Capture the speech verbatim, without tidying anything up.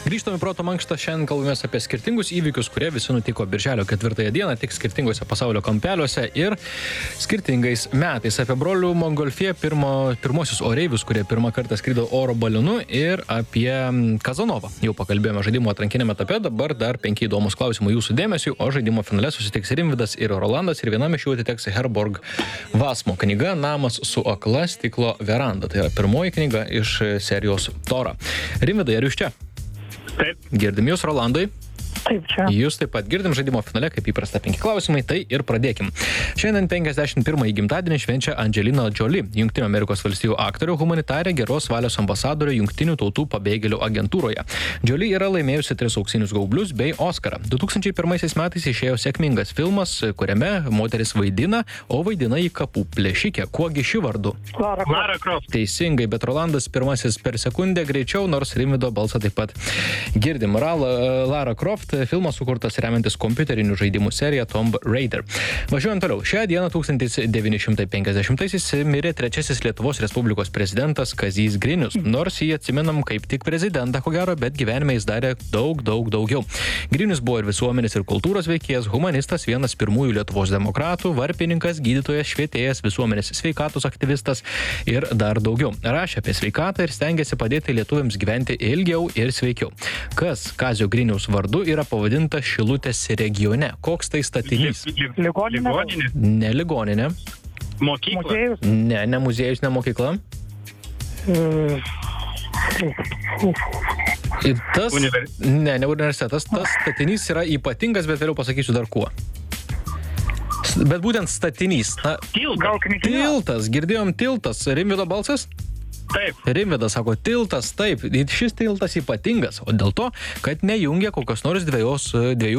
Grįžtame į proto mankštą, šiandien kalbamės apie skirtingus įvykius, kurie visi nutiko birželio ketvirtąją dieną, tik skirtingose pasaulio kampeliuose ir skirtingais metais. Apie brolių Montgolfier pirmo, pirmosius oreivius, kurie pirmą kartą skrido oro balionu, ir apie Kazanovą. Jau pakalbėjome žaidimo atrankinėme etape, dabar dar penki įdomus klausimai jūsų dėmesiui, o žaidimo finale susitiks Rimvydas ir Rolandas, ir vienam iš jų atiteks Herborg Vasmo knyga Namas su akla stiklo veranda. Tai yra pirmoji knyga iš serijos Tora. Rimvydai, ar jūs čia? Taip. Girdim jūs, Rolandai? Taip, čia. Jūs taip pat girdim žaidimo finale, kaip įprasta penki klausimai, tai ir pradėkim. Šiandien penkiasdešimt pirmąjį gimtadienį švenčia Angelina Jolie, Jungtinių Amerikos valstijų aktorė, humanitarė, geros valios ambasadorė Jungtinių tautų pabėgėlių agentūroje. Jolie yra laimėjusi tris auksinius gaublius bei Oscarą. du tūkstančiai pirmaisiais metais išėjo sėkmingas filmas, kuriame moteris vaidina, o vaidina į kapų plėšikę. Kuogi ši vardu? Lara Croft. Lara Croft. Teisingai, bet Rolandas pirmasis per sekundę greičiau, nors Rimvydo balsą taip pat girdim. Lara Croft filmas sukurtas remiantis kompiuterinių žaidimų serija Tomb Raider. Važiuojam toliau. Šią dieną tūkstantis devyni šimtai penkiasdešimtaisiais mirė trečiasis Lietuvos Respublikos prezidentas Kazys Grinius. Nors jį atsimenam kaip tik prezidentą, ko gero, bet gyvenime jis darė daug, daug daugiau. Grinius buvo ir visuomenės ir kultūros veikėjas, humanistas, vienas pirmųjų Lietuvos demokratų, varpininkas, gydytojas, švietėjas, visuomenės sveikatos aktyvistas ir dar daugiau. Rašė apie sveikatą ir stengiasi padėti lietuviams gyventi ilgiau ir sveikiau. Kas Kazio Griniaus vardu yra pavadinta Šilutės regione? Koks tai statinys? Ligoninė. Ligoninė. Ne ligoninė. Mokykla. Muziejus. Ne, ne muziejus, ne mokykla. Mm. Ir tas, Univers- ne, ne universitetas, tas statinys yra ypatingas, bet vėliau pasakysiu dar kuo. S- Bet būtent statinys. Na, Tiltas. Gal knygynas? tiltas, girdėjom tiltas. Rimvydo balsas? Taip. Rimvydas sako, tiltas, taip. Šis tiltas ypatingas, o dėl to, kad nejungia kokios nors dviejos, dviejų